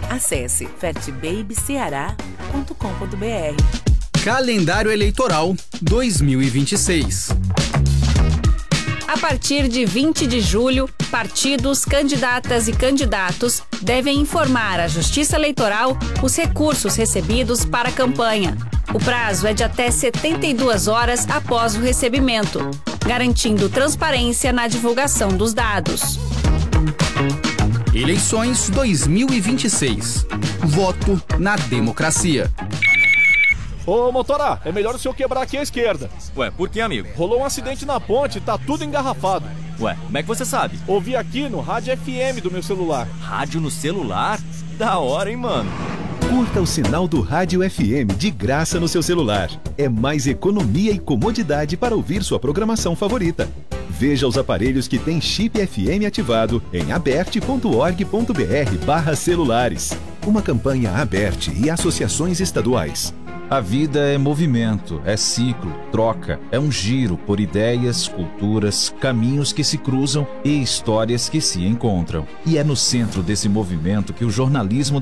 Acesse fatbabyceará.com.br. Calendário Eleitoral 2026. A partir de 20 de julho, partidos, candidatas e candidatos devem informar à Justiça Eleitoral os recursos recebidos para a campanha. O prazo é de até 72 horas após o recebimento, garantindo transparência na divulgação dos dados. Eleições 2026. Voto na democracia. Ô, motora, é melhor o senhor quebrar aqui à esquerda. Ué, por que, amigo? Rolou um acidente na ponte e tá tudo engarrafado. Ué, como é que você sabe? Ouvi aqui no rádio FM do meu celular. Rádio no celular? Da hora, hein, mano? Curta o sinal do Rádio FM de graça no seu celular. É mais economia e comodidade para ouvir sua programação favorita. Veja os aparelhos que têm chip FM ativado em aberte.org.br/celulares. Uma campanha Aberte e associações estaduais. A vida é movimento, é ciclo, troca, é um giro por ideias, culturas, caminhos que se cruzam e histórias que se encontram. E é no centro desse movimento que o jornalismo